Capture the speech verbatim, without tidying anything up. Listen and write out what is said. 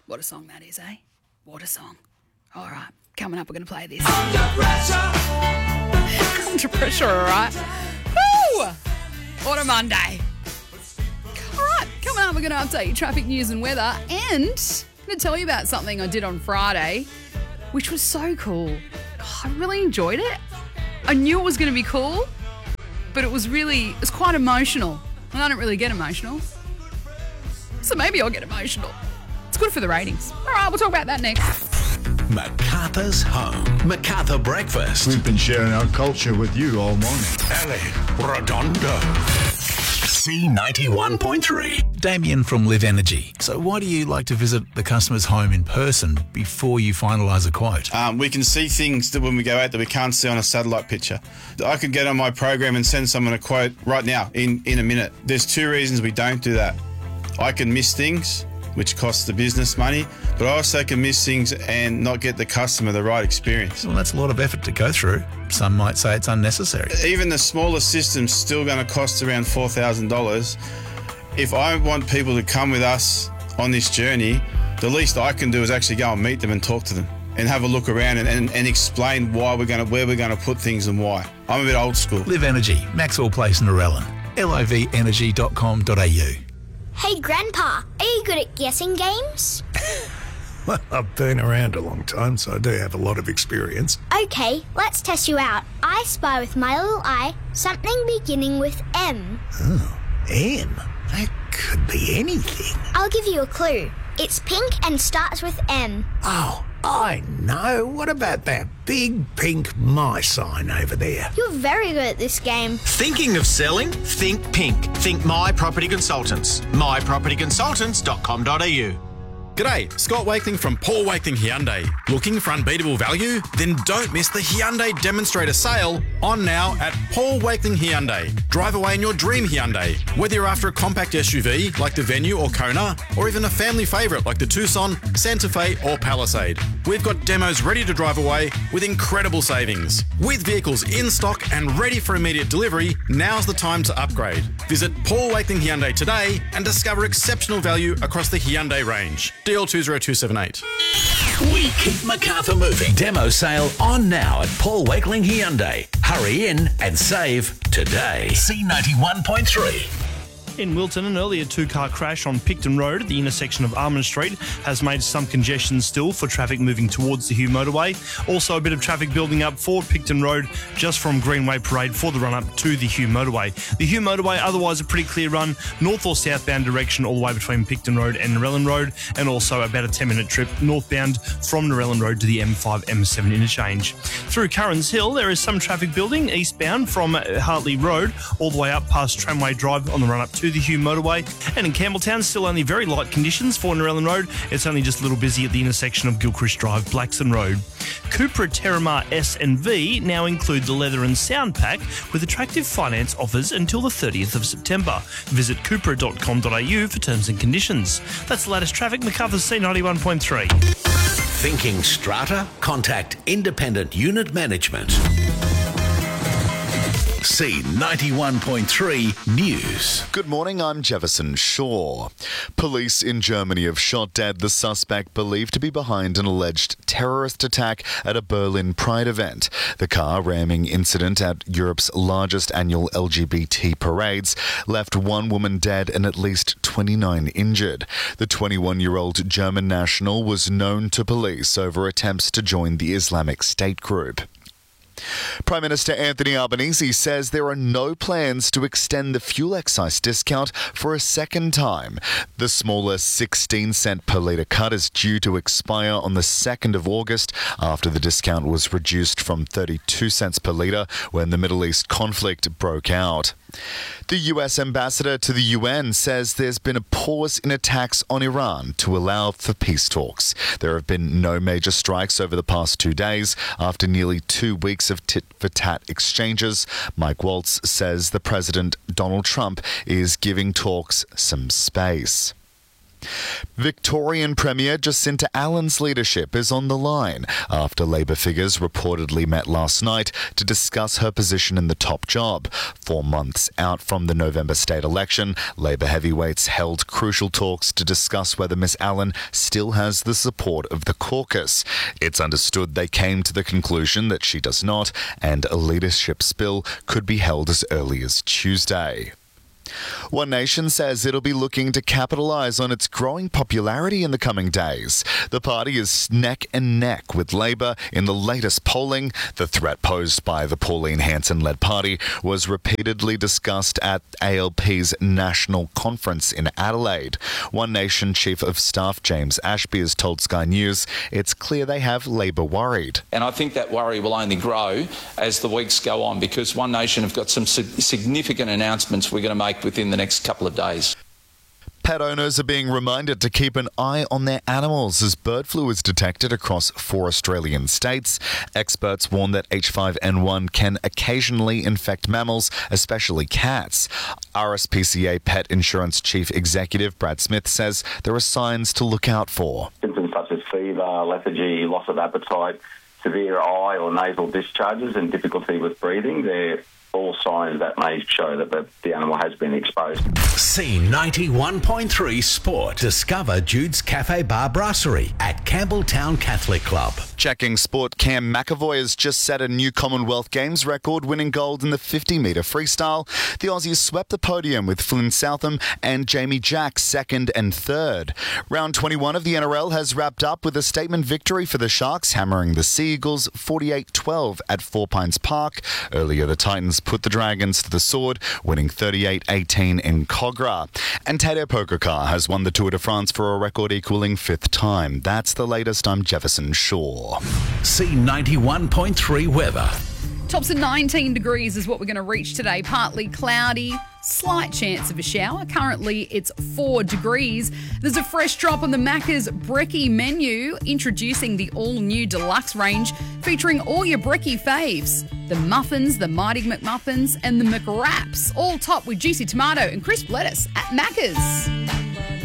What a song that is, eh? What a song. All right, coming up, we're going to play this. Under pressure. Under pressure, all right. Woo! What a Monday. All right, coming up, we're going to update you traffic news and weather, and I'm going to tell you about something I did on Friday, which was so cool. God, I really enjoyed it. I knew it was going to be cool, but it was really, it was quite emotional. And I don't really get emotional. So maybe I'll get emotional. It's good for the ratings. All right, we'll talk about that next. MacArthur's Home. MacArthur Breakfast. We've been sharing our culture with you all morning. Ali Redondo. C ninety-one point three. Damien from Live Energy. So why do you like to visit the customer's home in person before you finalise a quote? Um, we can see things that when we go out that we can't see on a satellite picture. I could get on my program and send someone a quote right now in, in a minute. There's two reasons we don't do that. I can miss things, which costs the business money, but I also can miss things and not get the customer the right experience. Well, that's a lot of effort to go through. Some might say it's unnecessary. Even the smallest system's still going to cost around four thousand dollars. If I want people to come with us on this journey, the least I can do is actually go and meet them and talk to them and have a look around and, and, and explain why we're going to, where we're going to put things and why. I'm a bit old school. Live Energy, Maxwell Place, Narellan. liv energy dot com dot a u. Hey, Grandpa, are you good at guessing games? Well, I've been around a long time, so I do have a lot of experience. Okay, let's test you out. I spy with my little eye something beginning with M. Oh, M? That could be anything. I'll give you a clue. It's pink and starts with M. Oh, I know. What about that big pink my sign over there? You're very good at this game. Thinking of selling? Think pink. Think My Property Consultants. my property consultants dot com dot a u. G'day, Scott Wakeling from Paul Wakeling Hyundai. Looking for unbeatable value? Then don't miss the Hyundai Demonstrator Sale on now at Paul Wakeling Hyundai. Drive away in your dream Hyundai. Whether you're after a compact S U V like the Venue or Kona, or even a family favourite like the Tucson, Santa Fe or Palisade, we've got demos ready to drive away with incredible savings. With vehicles in stock and ready for immediate delivery, now's the time to upgrade. Visit Paul Wakeling Hyundai today and discover exceptional value across the Hyundai range. D L two zero two seven eight. We keep MacArthur moving. Demo sale on now at Paul Wakeling Hyundai. Hurry in and save today. C ninety-one point three. In Wilton, an earlier two-car crash on Picton Road at the intersection of Armand Street has made some congestion still for traffic moving towards the Hugh Motorway. Also, a bit of traffic building up for Picton Road just from Greenway Parade for the run-up to the Hugh Motorway. The Hugh Motorway, otherwise a pretty clear run, north or southbound direction all the way between Picton Road and Narellan Road, and also about a ten-minute trip northbound from Narellan Road to the M five M seven interchange. Through Currans Hill, there is some traffic building eastbound from Hartley Road all the way up past Tramway Drive on the run-up to the Hugh Motorway. And in Campbelltown, still only very light conditions for Narellan Road. It's only just a little busy at the intersection of Gilchrist Drive, Blackson Road. Cupra Terramar S and V now include the leather and sound pack with attractive finance offers until the thirtieth of September. Visit cupra dot com dot a u for terms and conditions. That's the latest traffic. MacArthur's C ninety-one point three. Thinking strata? Contact Independent Unit Management. C ninety-one point three News. Good morning, I'm Jefferson Shaw. Police in Germany have shot dead the suspect believed to be behind an alleged terrorist attack at a Berlin Pride event. The car ramming incident at Europe's largest annual L G B T parades left one woman dead and at least twenty-nine injured. The twenty-one-year-old German national was known to police over attempts to join the Islamic State group. Prime Minister Anthony Albanese says there are no plans to extend the fuel excise discount for a second time. The smaller sixteen cent per litre cut is due to expire on the second of August after the discount was reduced from thirty-two cents per litre when the Middle East conflict broke out. The U S ambassador to the U N says there's been a pause in attacks on Iran to allow for peace talks. There have been no major strikes over the past two days after nearly two weeks of tit-for-tat exchanges. Mike Waltz says the President, Donald Trump, is giving talks some space. Victorian Premier Jacinta Allen's leadership is on the line after Labor figures reportedly met last night to discuss her position in the top job. Four months out from the November state election, Labor heavyweights held crucial talks to discuss whether Miss Allen still has the support of the caucus. It's understood they came to the conclusion that she does not, and a leadership spill could be held as early as Tuesday. One Nation says it'll be looking to capitalise on its growing popularity in the coming days. The party is neck and neck with Labor in the latest polling. The threat posed by the Pauline Hanson-led party was repeatedly discussed at A L P's national conference in Adelaide. One Nation Chief of Staff James Ashby has told Sky News it's clear they have Labor worried. And I think that worry will only grow as the weeks go on, because One Nation have got some significant announcements we're going to make within the next couple of days. Pet owners are being reminded to keep an eye on their animals as bird flu is detected across four Australian states. Experts warn that H five N one can occasionally infect mammals, especially cats. R S P C A Pet Insurance Chief Executive Brad Smith says there are signs to look out for. Symptoms such as fever, lethargy, loss of appetite, severe eye or nasal discharges and difficulty with breathing, they're all signs that may show that the, the animal has been exposed. C ninety-one point three Sport. Discover Jude's Cafe Bar Brasserie at Campbelltown Catholic Club. Checking sport, Cam McAvoy has just set a new Commonwealth Games record, winning gold in the fifty metre freestyle. The Aussies swept the podium with Flynn Southam and Jamie Jack second and third. Round twenty-one of the N R L has wrapped up with a statement victory for the Sharks, hammering the Sea Eagles forty-eight twelve at Four Pines Park. Earlier, the Titans put the Dragons to the sword, winning thirty-eight eighteen in Cogra. And Tadej Pogacar has won the Tour de France for a record equalling fifth time. That's the latest. I'm Jefferson Shaw. C ninety-one point three weather. Tops of nineteen degrees is what we're going to reach today. Partly cloudy, slight chance of a shower. Currently, it's four degrees. There's a fresh drop on the Macca's Brekkie menu, introducing the all-new deluxe range, featuring all your Brekkie faves. The muffins, the Mighty McMuffins, and the McWraps, all topped with juicy tomato and crisp lettuce at Macca's.